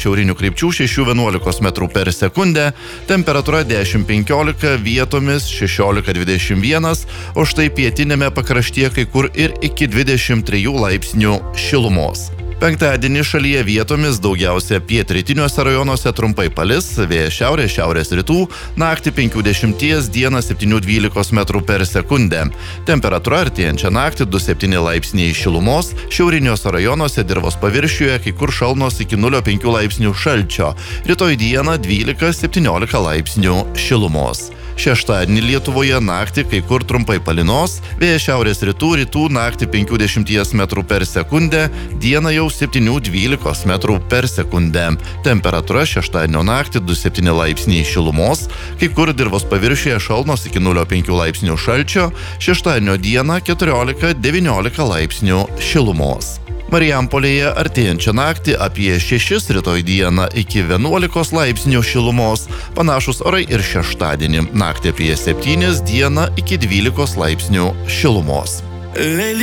šiaurinių krypčių 6–11 metrų per sekundę, temperatūra 10–15, vietomis 16–21, o štai pietinėme pakraštyje kai kur ir iki 23 laipsnių šilumos. Penktadienį šalyje vietomis daugiausia pietrytiniuose rajonuose trumpai palis, vėjas šiaurės rytų, naktį 50, dieną 7–12 metrų per sekundę. Temperatūra artėjančią naktį 2–7 laipsniai šilumos, šiauriniuose rajonuose dirvos paviršiuje kai kur šalnos iki 0–5 laipsnių šalčio, rytoj dieną 12–17 laipsnių šilumos. Šeštadienį Lietuvoje naktį kai kur trumpai palynos, vėjas šiaurės rytų naktį 50 metrų per sekundę, dieną jau 7–12 metrų per sekundę. Temperatūra šeštadienio naktį 2–7 laipsniai šilumos, kai kur dirvos paviršiuje šalnos iki 0–5 laipsnių šalčio, šeštadienio dieną 14–19 laipsnių šilumos. Marijampolėje artėjančią naktį apie 6, rytoj dieną iki 11 laipsnių šilumos, panašus orai ir šeštadienį, naktį apie 7, dieną iki 12 laipsnių šilumos.